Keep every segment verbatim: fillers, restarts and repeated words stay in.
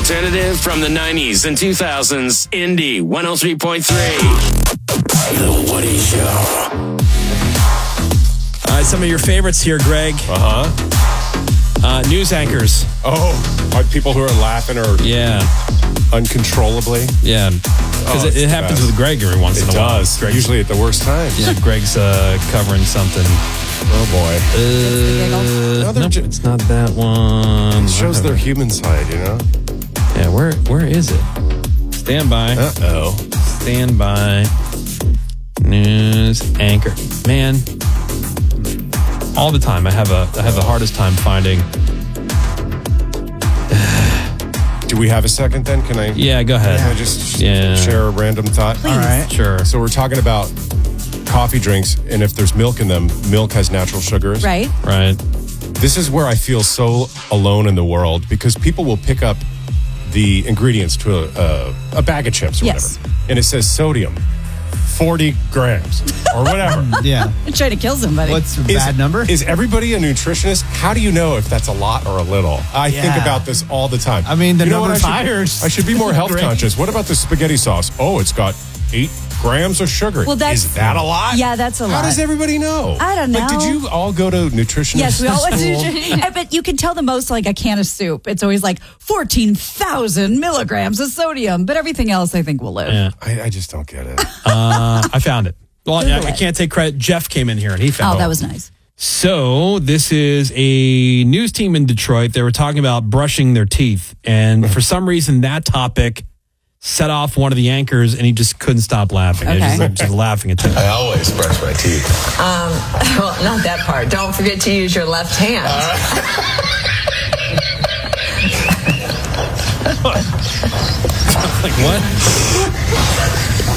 alternative from the nineties and two thousands. Indie one oh three point three. The Woody Show. All right, some of your favorites here, Greg. Uh-huh. Uh, news anchors. Oh, are people who are laughing or Yeah. uncontrollably? Yeah. Because Oh, it, it's it the happens best. with Greg every once It in a while. does. Greg, Usually at the worst times. yeah, Greg's uh, covering something. Oh, boy. Uh, No, they're nope, ju- it's not that one. It shows their human side, you know? Yeah, where where is it? Stand by. Uh-oh. Stand by. News anchor. Man, all the time I have a I have the hardest time finding. Do we have a second then? Can I, Yeah, go ahead. can I just sh- Yeah. share a random thought? All right. Sure. So we're talking about coffee drinks, and if there's milk in them, milk has natural sugars. Right? Right. This is where I feel so alone in the world because people will pick up the ingredients to a, a, a bag of chips or Yes. whatever, and it says sodium, forty grams or whatever. Yeah. I'm trying to kill somebody. What's a Is- bad number? Is everybody a nutritionist? How do you know if that's a lot or a little? I think Yeah. about this all the time. I mean, the You know what number I should- fires. I should be more health Great. conscious. What about the spaghetti sauce? Oh, it's got eight grams of sugar. Well, that's- is that a lot? Yeah, that's a How lot. does everybody know? I don't Like, did know. you all go to nutritionist Yes, we all went school? to. But you can tell the most like a can of soup. It's always like fourteen thousand milligrams of sodium, but everything else I think will live. Yeah. I, I just don't get it. Uh, I found it. Well, Google I, I it. can't take credit. Jeff came in here and he found Oh, it. that was nice. So this is a news team in Detroit. They were talking about brushing their teeth. And for some reason, that topic set off one of the anchors and he just couldn't stop laughing. He was Okay. just, just laughing at them. I always brush my teeth. Um, well, not that part. Don't forget to use your left hand. Like, what?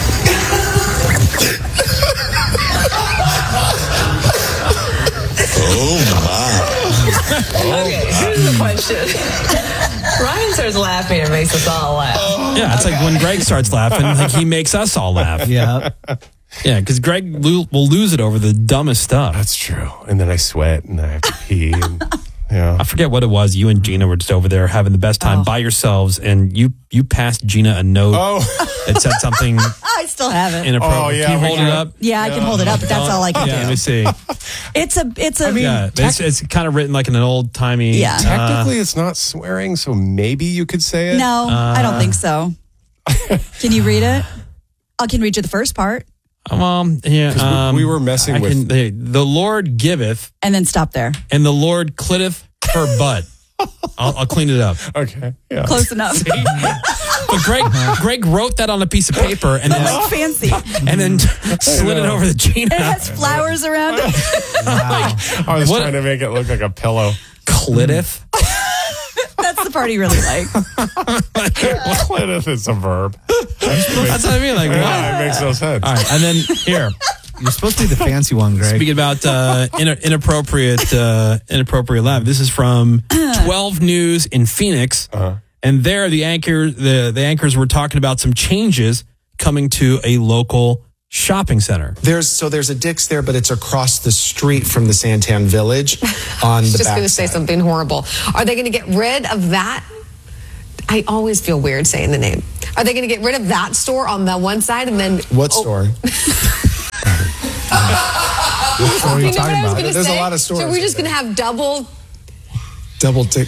Okay, here's the question. Ryan starts laughing and makes us all laugh. Yeah, it's like when Greg starts laughing, like he makes us all laugh. Yeah. Yeah, because Greg lo- will lose it over the dumbest stuff. That's true. And then I sweat and I have to pee. And, yeah. I forget what it was. You and Gina were just over there having the best time by yourselves, and you you passed Gina a note Oh, that said something I still have it. inappropriate. Oh, yeah, Can you we hold can- it up? Yeah, I can hold it up, but that's all I can Yeah, let do. me see. It's a, it's a. yeah, it's, it's kind of written like in an old timey. Yeah. technically it's not swearing, so maybe you could say it. no, I don't think so. Can you read it? I can read you the first part Um, yeah. 'Cause we- Um, we were messing I with- Can, the, the Lord giveth, and then stop there. and the Lord clitteth her butt. I'll, I'll clean it up. Okay. Yeah. Close enough. But Greg, Greg wrote that on a piece of paper and then Like fancy. and then slid it over to Gina. It has flowers around it. I was What- trying to make it look like a pillow. Clitteth. That's the part he really liked. Clitteth is a verb. That's what I mean. Like what? Yeah, it makes no sense. All right, and then here. You're supposed to be the fancy one, Greg. Speaking about uh, in, inappropriate, uh, inappropriate laugh. This is from twelve News in Phoenix, Uh-huh. and there the anchor, the the anchors were talking about some changes coming to a local shopping center. There's so there's a Dick's there, but it's across the street from the Santan Village on the Just back going to say side. something horrible. Are they going to get rid of that? I always feel weird saying the name. Are they going to get rid of that store on the one side and then What oh, store? What store are you You know what talking I was about? going to There's a say? lot of stores So we're just in going to have double. Double Dick.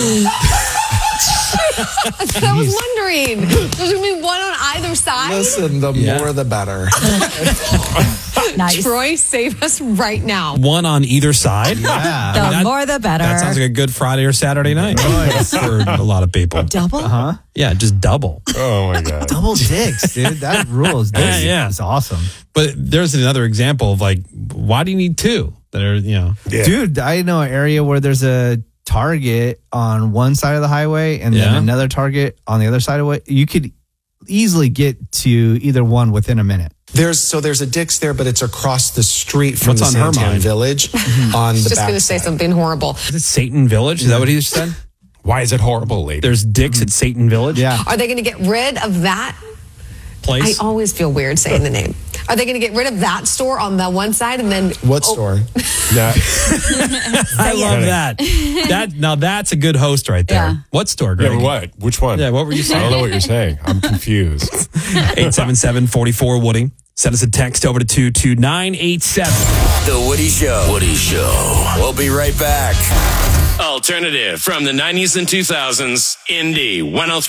I was wondering. There's going to be one on either side. Listen, the Yeah. more the better. Nice. Troy, save us right now. One on either side. Yeah. The that- more the better. That sounds like a good Friday or Saturday night for a lot of people. double. Huh? Yeah, just double. Oh my god. Double dicks, dude. That rules. Yeah, This yeah. is awesome. But there's another example of like, why do you need two that are, you know? Yeah. Dude, I know an area where there's a Target on one side of the highway and Yeah. then another Target on the other side of it. You could easily get to either one within a minute. There's so there's a Dick's there, but it's across the street from What's the on her Santan mind? Village on the Just back going to say side. something horrible. Is it Satan Village? Is that what he just said? Why is it horrible, lady? There's Dick's at Satan Village? Yeah. Are they going to get rid of that? place. I always feel weird saying the name. Are they going to get rid of that store on the one side and then What oh, store? Yeah. I love that. That now that's a good host right there. Yeah. What store, Greg? Yeah, what? Which one? Yeah, what were you I saying? don't know what you're saying. I'm confused. eight seven seven, four four, Woody. Send us a text over to two two nine eight seven. The Woody Show. Woody Show. We'll be right back. Alternative from the nineties and two thousands. Indy one oh three.